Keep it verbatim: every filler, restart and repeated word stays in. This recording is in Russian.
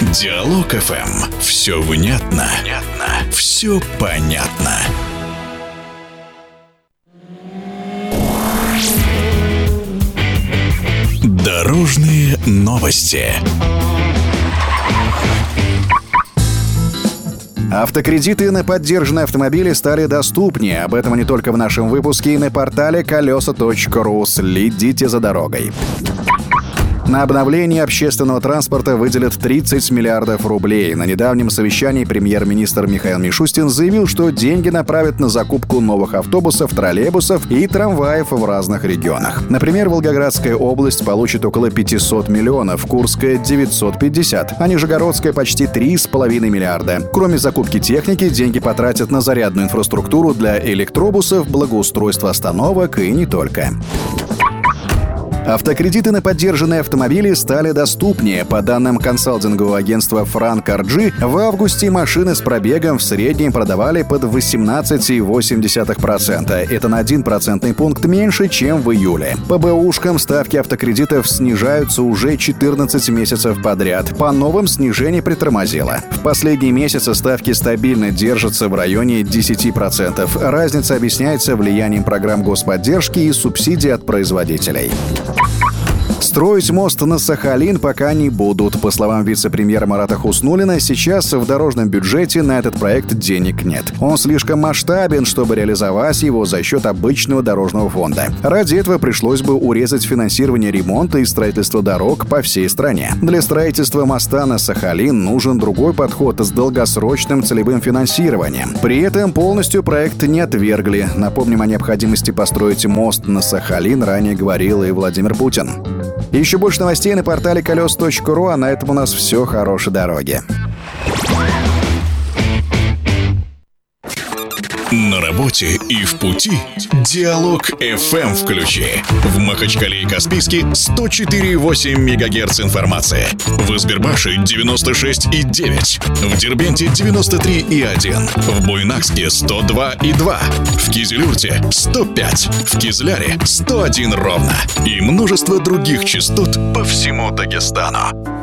Диалог эф эм. Все внятно, внятно, все понятно. Дорожные новости. Автокредиты на поддержанные автомобили стали доступнее. Об этом не только в нашем выпуске и на портале колеса точка ру. Следите за дорогой. На обновление общественного транспорта выделят тридцать миллиардов рублей. На недавнем совещании премьер-министр Михаил Мишустин заявил, что деньги направят на закупку новых автобусов, троллейбусов и трамваев в разных регионах. Например, Волгоградская область получит около пятьсот миллионов, Курская — девятьсот пятьдесят, а Нижегородская — почти три с половиной миллиарда. Кроме закупки техники, деньги потратят на зарядную инфраструктуру для электробусов, благоустройство остановок и не только. Автокредиты на поддержанные автомобили стали доступнее. По данным консалтингового агентства Frank ар джи, в августе машины с пробегом в среднем продавали под восемнадцать целых восемь десятых процента. Это на один процентный пункт меньше, чем в июле. По БУшкам ставки автокредитов снижаются уже четырнадцать месяцев подряд. По новым снижение притормозило. В последние месяцы ставки стабильно держатся в районе десять процентов. Разница объясняется влиянием программ господдержки и субсидий от производителей. Строить мост на Сахалин пока не будут. По словам вице-премьера Марата Хуснуллина, сейчас в дорожном бюджете на этот проект денег нет. Он слишком масштабен, чтобы реализовать его за счет обычного дорожного фонда. Ради этого пришлось бы урезать финансирование ремонта и строительства дорог по всей стране. Для строительства моста на Сахалин нужен другой подход с долгосрочным целевым финансированием. При этом полностью проект не отвергли. Напомним, о необходимости построить мост на Сахалин ранее говорил и Владимир Путин. Еще больше новостей на портале колеса точка ру, а на этом у нас все. Хорошей дороги. На работе и в пути Диалог эф эм включи. В Махачкале и Каспийске сто четыре и восемь мегагерц информации. В Избербаше девяносто шесть и девять. В Дербенте девяносто три и один. В Буйнакске сто два и два. В Кизилюрте сто пять. В Кизляре сто один ровно. И множество других частот по всему Дагестану.